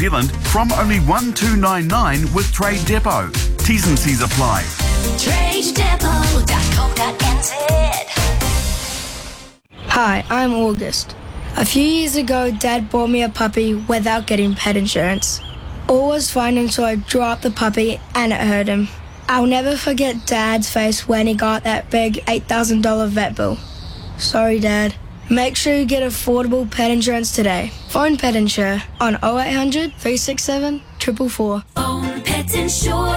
Zealand from only $1,299 with Trade Depot. T's and C's apply. TradeDepot.co.nz. Hi, I'm August. A few years ago, Dad bought me a puppy without getting pet insurance. All was fine until I dropped the puppy and it hurt him. I'll never forget Dad's face when he got that big $8,000 vet bill. Sorry, Dad. Make sure you get affordable pet insurance today. Phone Pet Insure on 0800 367 444. Phone Pet Insure.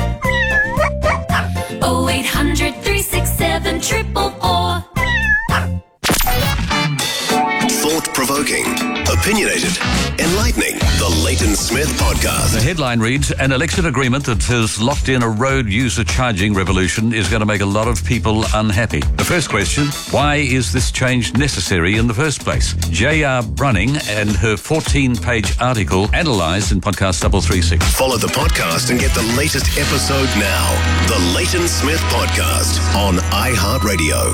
0800 367 444. Thought-provoking, opinionated, enlightening. The Leighton Smith Podcast. The headline reads, an election agreement that has locked in a road user charging revolution is going to make a lot of people unhappy. The first question, why is this change necessary in the first place? J.R. Brunning and her 14-page article analysed in Podcast 336. Follow the podcast and get the latest episode now. The Leighton Smith Podcast on iHeartRadio.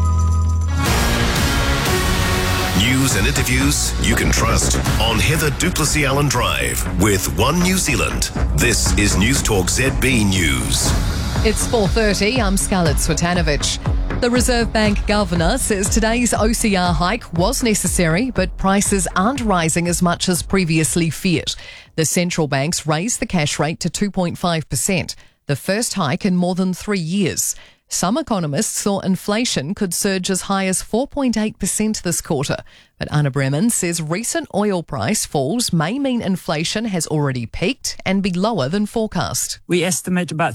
News and interviews you can trust on Heather Duplessis Allen Drive with One New Zealand. This is News Talk ZB News. It's 4:30. I'm Scarlett Swetanovich. The Reserve Bank Governor says today's OCR hike was necessary, but prices aren't rising as much as previously feared. The central banks raised the cash rate to 2.5%, the first hike in more than 3 years. Some economists thought inflation could surge as high as 4.8% this quarter. But Anna Bremen says recent oil price falls may mean inflation has already peaked and be lower than forecast. We estimate about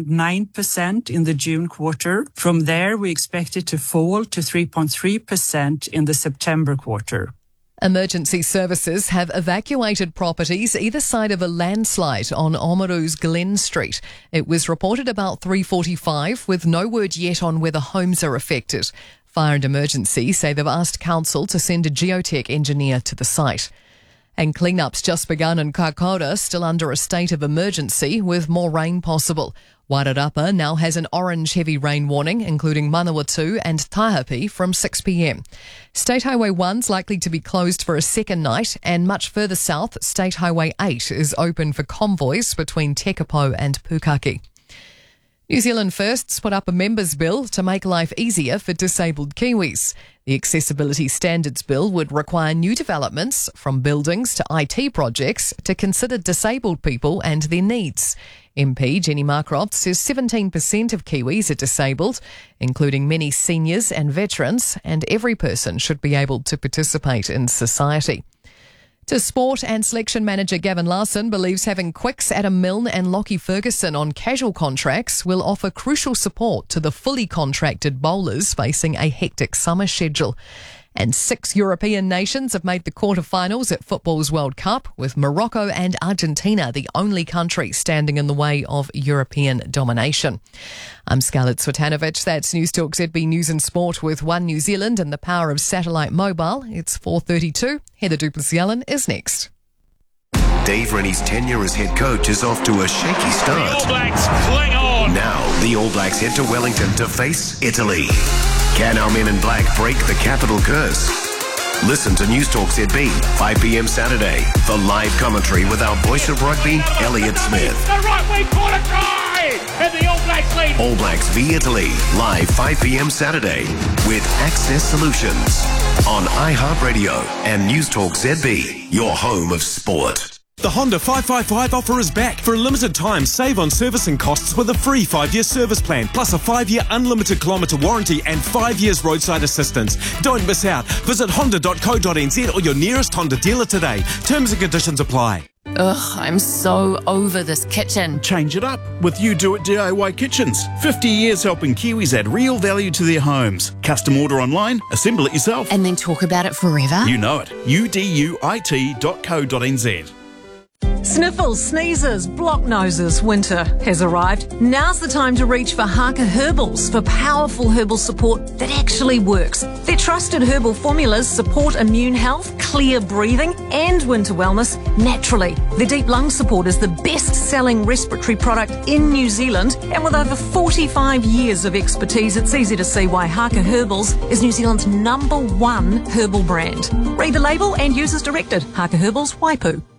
3.9% in the June quarter. From there, we expect it to fall to 3.3% in the September quarter. Emergency services have evacuated properties either side of a landslide on Oamaru's Glen Street. It was reported about 3:45, with no word yet on whether homes are affected. Fire and Emergency say they've asked council to send a geotech engineer to the site. And clean-ups just begun in Kaikoura, still under a state of emergency with more rain possible. Wairarapa now has an orange heavy rain warning, including Manawatu and Taihape from 6 p.m. State Highway 1's likely to be closed for a second night, and much further south, State Highway 8 is open for convoys between Tekapo and Pukaki. New Zealand Firsts put up a members' bill to make life easier for disabled Kiwis. The Accessibility Standards Bill would require new developments, from buildings to IT projects, to consider disabled people and their needs. MP Jenny Marcroft says 17% of Kiwis are disabled, including many seniors and veterans, and every person should be able to participate in society. To sport, and selection manager Gavin Larson believes having Quicks, Adam Milne and Lockie Ferguson on casual contracts will offer crucial support to the fully contracted bowlers facing a hectic summer schedule. And 6 European nations have made the quarterfinals at football's World Cup, with Morocco and Argentina the only country standing in the way of European domination. I'm Scarlett Swetanovich. That's News Talk ZB News and Sport with One New Zealand and the power of satellite mobile. It's 4:32. Heather Duplessis Allen is next. Dave Rennie's tenure as head coach is off to a shaky start. The All Blacks cling on. Now, the All Blacks head to Wellington to face Italy. Can our men in black break the capital curse? Listen to News Talk ZB, 5 p.m. Saturday, for live commentary with our voice of rugby, Elliot Smith. The right wing corner try! And the All Blacks lead. All Blacks v Italy, live 5 p.m. Saturday, with Access Solutions on iHeartRadio and News Talk ZB, your home of sport. The Honda 555 offer is back. For a limited time, save on servicing costs with a free 5-year service plan, plus a 5-year unlimited kilometre warranty and 5 years roadside assistance. Don't miss out. Visit honda.co.nz or your nearest Honda dealer today. Terms and conditions apply. Ugh, I'm so over this kitchen. Change it up with You Do It DIY Kitchens. 50 years helping Kiwis add real value to their homes. Custom order online, assemble it yourself. And then talk about it forever? You know it. uduit.co.nz. Sniffles, sneezes, block noses, winter has arrived. Now's the time to reach for Haka Herbals for powerful herbal support that actually works. Their trusted herbal formulas support immune health, clear breathing and winter wellness naturally. Their deep lung support is the best-selling respiratory product in New Zealand, and with over 45 years of expertise, it's easy to see why Haka Herbals is New Zealand's #1 herbal brand. Read the label and use as directed. Haka Herbals, Waipu.